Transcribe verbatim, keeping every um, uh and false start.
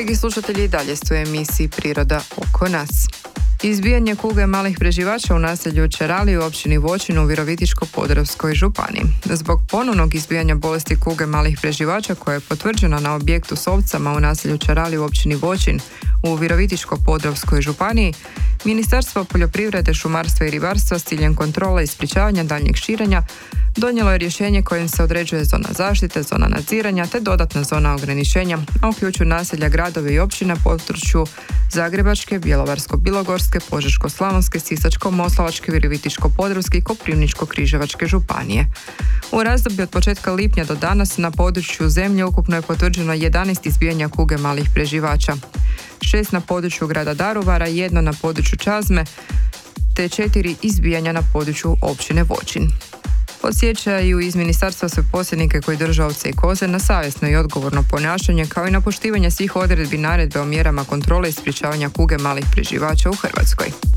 Dragi slušatelji, i dalje ste u emisiji Priroda oko nas. Izbijanje kuge malih preživača u naselju Čerali u općini Voćin u Virovitičko-podravskoj županiji. Zbog ponovnog izbijanja bolesti kuge malih preživača koja je potvrđena na objektu s ovcama u naselju Čerali u općini Voćin u Virovitičko-podravskoj županiji, Ministarstvo poljoprivrede, šumarstva i ribarstva s ciljem kontrole i sprječavanja daljnjeg širenja donijelo je rješenje kojim se određuje zona zaštite, zona nadziranja te dodatna zona ograničenja, a uključuju naselja, gradove i općine na području Zagrebačke, Bjelovarsko-bilogorske, Požeško-slavonske, Sisačko-moslavačke, Virovitičko-podravske i Koprivničko-križevačke županije. U razdoblju od početka lipnja do danas na području zemlje ukupno je potvrđeno jedanaest izbijanja kuge malih preživača, šest na području grada Daruvara, jedno na području Čazme, te četiri izbijanja na području općine Voćin. Podsjećaju iz ministarstva sve posjednike koji drže ovce i koze na savjesno i odgovorno ponašanje, kao i na poštivanje svih odredbi naredbe o mjerama kontrole i sprječavanja kuge malih preživača u Hrvatskoj.